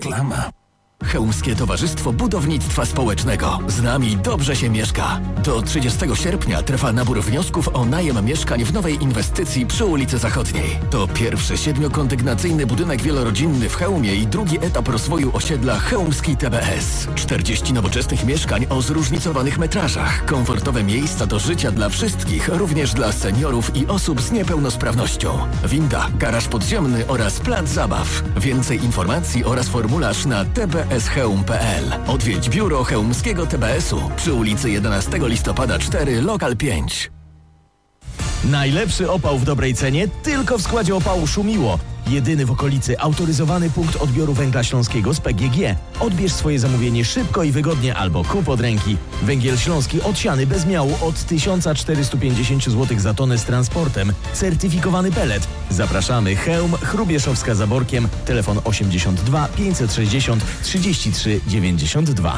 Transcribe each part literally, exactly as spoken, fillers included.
reklama. Chełmskie Towarzystwo Budownictwa Społecznego. Z nami dobrze się mieszka. Do trzydziestego sierpnia trwa nabór wniosków o najem mieszkań w nowej inwestycji przy ulicy Zachodniej. To pierwszy siedmiokondygnacyjny budynek wielorodzinny w Chełmie i drugi etap rozwoju osiedla Chełmski T B S. czterdzieści nowoczesnych mieszkań o zróżnicowanych metrażach. Komfortowe miejsca do życia dla wszystkich, również dla seniorów i osób z niepełnosprawnością. Winda, garaż podziemny oraz plac zabaw. Więcej informacji oraz formularz na t b s chełm kropka p l. Odwiedź biuro Chełmskiego T B S u przy ulicy jedenastego listopada cztery, lokal pięć. Najlepszy opał w dobrej cenie tylko w składzie opału Szumiło. Jedyny w okolicy autoryzowany punkt odbioru węgla śląskiego z P G G. Odbierz swoje zamówienie szybko i wygodnie albo kup od ręki. Węgiel śląski odsiany bez miału od tysiąc czterysta pięćdziesiąt złotych za tonę z transportem. Certyfikowany pelet. Zapraszamy. Chełm, Chrubieszowska za Borkiem. Telefon osiemdziesiąt dwa pięćset sześćdziesiąt trzydzieści trzy dziewięćdziesiąt dwa.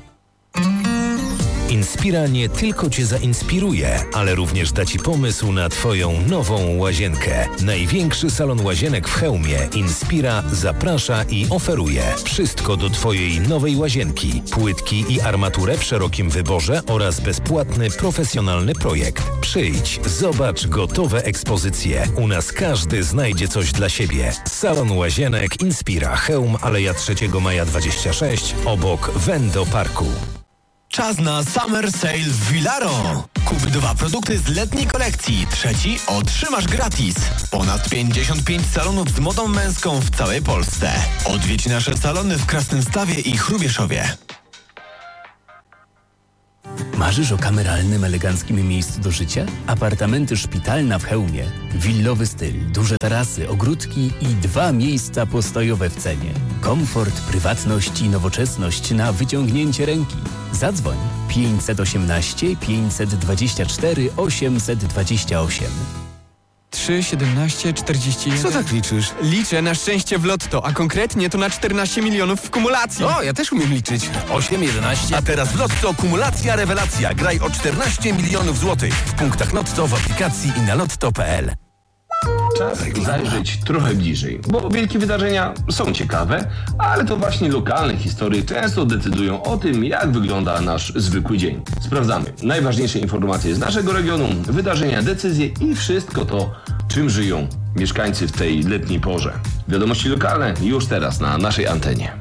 Inspira nie tylko Cię zainspiruje, ale również da Ci pomysł na Twoją nową łazienkę. Największy salon łazienek w Chełmie Inspira zaprasza i oferuje wszystko do Twojej nowej łazienki. Płytki i armaturę w szerokim wyborze oraz bezpłatny, profesjonalny projekt. Przyjdź, zobacz gotowe ekspozycje. U nas każdy znajdzie coś dla siebie. Salon łazienek Inspira Chełm, Aleja trzeciego maja dwadzieścia sześć, obok Wendo Parku. Czas na Summer Sale w Villaro. Kup dwa produkty z letniej kolekcji. Trzeci otrzymasz gratis. Ponad pięćdziesiąt pięć salonów z modą męską w całej Polsce. Odwiedź nasze salony w Krasnystawie i Chrubieszowie. Marzysz o kameralnym, eleganckim miejscu do życia? Apartamenty Szpitalna w Chełmie. Willowy styl, duże tarasy, ogródki i dwa miejsca postojowe w cenie. Komfort, prywatność i nowoczesność na wyciągnięcie ręki. Zadzwoń pięćset osiemnaście pięćset dwadzieścia cztery osiemset dwadzieścia osiem. trzy, siedemnaście, czterdzieści jeden. Co tak liczysz? Liczę na szczęście w lotto, a konkretnie to na czternaście milionów w kumulacji. O, ja też umiem liczyć. osiem, jedenaście. A teraz w Lotto kumulacja rewelacja. Graj o czternaście milionów złotych w punktach Lotto, w aplikacji i na lotto kropka p l. Czas zajrzeć trochę bliżej, bo wielkie wydarzenia są ciekawe, ale to właśnie lokalne historie często decydują o tym, jak wygląda nasz zwykły dzień. Sprawdzamy najważniejsze informacje z naszego regionu, wydarzenia, decyzje i wszystko to, czym żyją mieszkańcy w tej letniej porze. Wiadomości lokalne już teraz na naszej antenie.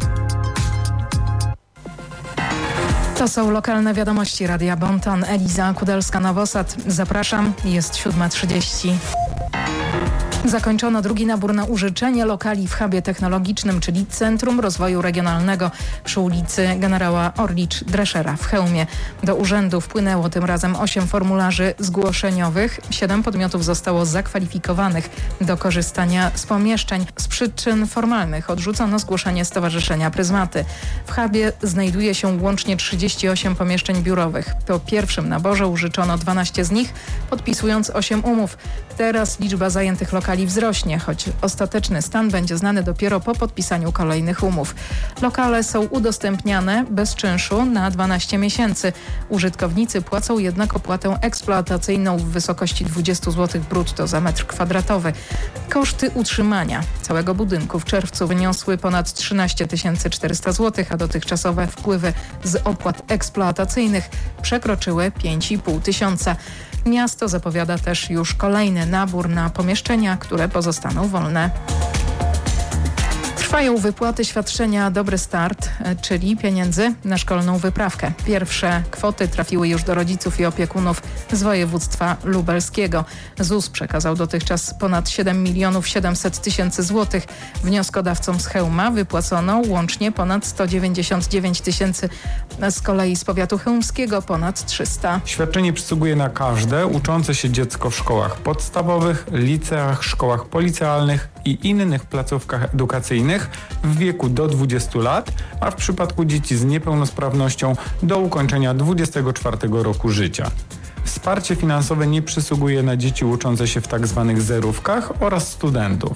To są lokalne wiadomości Radia Bonton. Eliza Kudelska-Nowosad. Zapraszam, jest siódma trzydzieści. Zakończono drugi nabór na użyczenie lokali w hubie technologicznym, czyli Centrum Rozwoju Regionalnego przy ulicy Generała Orlicz-Dreszera w Chełmie. Do urzędu wpłynęło tym razem osiem formularzy zgłoszeniowych. Siedem podmiotów zostało zakwalifikowanych do korzystania z pomieszczeń. Z przyczyn formalnych odrzucono zgłoszenie Stowarzyszenia Pryzmaty. W hubie znajduje się łącznie trzydzieści osiem pomieszczeń biurowych. Po pierwszym naborze użyczono dwanaście z nich, podpisując osiem umów. Teraz liczba zajętych lokali wzrośnie, choć ostateczny stan będzie znany dopiero po podpisaniu kolejnych umów. Lokale są udostępniane bez czynszu na dwanaście miesięcy. Użytkownicy płacą jednak opłatę eksploatacyjną w wysokości dwadzieścia złotych brutto za metr kwadratowy. Koszty utrzymania całego budynku w czerwcu wyniosły ponad trzynaście tysięcy czterysta złotych, a dotychczasowe wpływy z opłat eksploatacyjnych przekroczyły pięć i pół tysiąca. Miasto zapowiada też już kolejny nabór na pomieszczenia, które pozostaną wolne. Trwają wypłaty świadczenia Dobry Start, czyli pieniędzy na szkolną wyprawkę. Pierwsze kwoty trafiły już do rodziców i opiekunów z województwa lubelskiego. Z u s przekazał dotychczas ponad siedem milionów siedemset tysięcy złotych. Wnioskodawcom z Chełma wypłacono łącznie ponad sto dziewięćdziesiąt dziewięć tysięcy, z kolei z powiatu chełmskiego ponad trzysta. Świadczenie przysługuje na każde uczące się dziecko w szkołach podstawowych, liceach, szkołach policealnych i innych placówkach edukacyjnych w wieku do dwudziestu lat, a w przypadku dzieci z niepełnosprawnością do ukończenia dwudziestego czwartego roku życia. Wsparcie finansowe nie przysługuje na dzieci uczące się w tzw. zerówkach oraz studentów.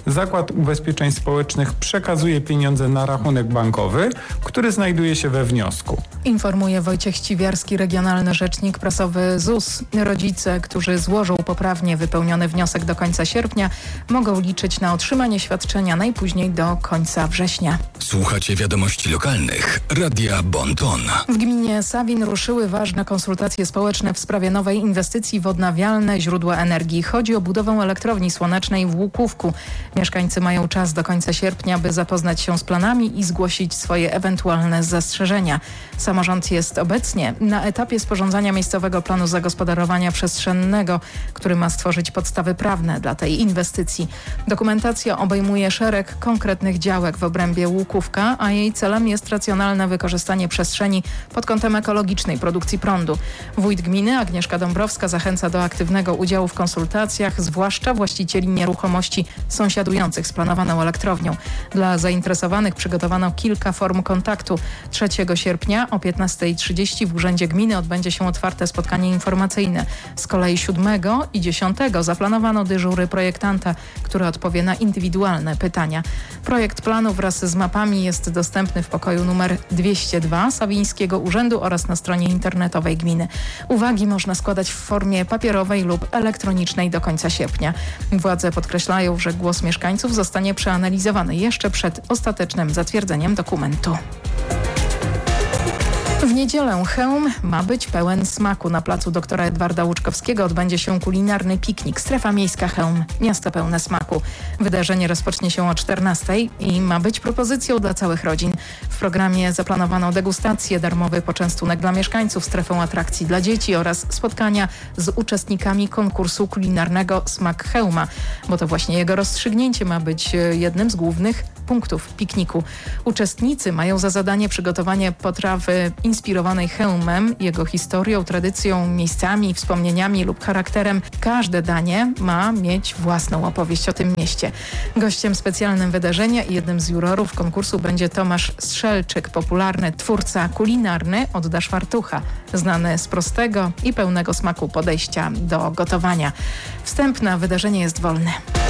Zakład Ubezpieczeń Społecznych przekazuje pieniądze na rachunek bankowy, który znajduje się we wniosku. Informuje Wojciech Ściwiarski, regionalny rzecznik prasowy Z U S. Rodzice, którzy złożą poprawnie wypełniony wniosek do końca sierpnia, mogą liczyć na otrzymanie świadczenia najpóźniej do końca września. Słuchacie wiadomości lokalnych. Radia Bon Ton. W gminie Sawin ruszyły ważne konsultacje społeczne w sprawie nowej inwestycji w odnawialne źródła energii. Chodzi o budowę elektrowni słonecznej w Łukówku. Mieszkańcy mają czas do końca sierpnia, by zapoznać się z planami i zgłosić swoje ewentualne zastrzeżenia. Samorząd jest obecnie na etapie sporządzania miejscowego planu zagospodarowania przestrzennego, który ma stworzyć podstawy prawne dla tej inwestycji. Dokumentacja obejmuje szereg konkretnych działek w obrębie Łukówka, a jej celem jest racjonalne wykorzystanie przestrzeni pod kątem ekologicznej produkcji prądu. Wójt gminy Agnieszka Dąbrowska zachęca do aktywnego udziału w konsultacjach, zwłaszcza właścicieli nieruchomości sąsiadujących z planowaną elektrownią. Dla zainteresowanych przygotowano kilka form kontaktu. trzeciego sierpnia o piętnastej trzydzieści w Urzędzie Gminy odbędzie się otwarte spotkanie informacyjne. Z kolei siódmego i dziesiątego zaplanowano dyżury projektanta, który odpowie na indywidualne pytania. Projekt planu wraz z mapami jest dostępny w pokoju numer dwieście dwa Sawińskiego Urzędu oraz na stronie internetowej gminy. Uwagi można składać w formie papierowej lub elektronicznej do końca sierpnia. Władze podkreślają, że głos mieszkańców zostanie przeanalizowany jeszcze przed ostatecznym zatwierdzeniem dokumentu. W niedzielę Chełm ma być pełen smaku. Na placu doktora Edwarda Łuczkowskiego odbędzie się kulinarny piknik. Strefa miejska Chełm. Miasto pełne smaku. Wydarzenie rozpocznie się o czternastej i ma być propozycją dla całych rodzin. W programie zaplanowano degustację, darmowy poczęstunek dla mieszkańców, strefę atrakcji dla dzieci oraz spotkania z uczestnikami konkursu kulinarnego Smak Chełma, bo to właśnie jego rozstrzygnięcie ma być jednym z głównych punktów pikniku. Uczestnicy mają za zadanie przygotowanie potrawy inspirowanej Chełmem, jego historią, tradycją, miejscami, wspomnieniami lub charakterem. Każde danie ma mieć własną opowieść o tym mieście. Gościem specjalnym wydarzenia i jednym z jurorów konkursu będzie Tomasz Strzelczyk, popularny twórca kulinarny od Daszwartucha, znany z prostego i pełnego smaku podejścia do gotowania. Wstęp na wydarzenie jest wolny.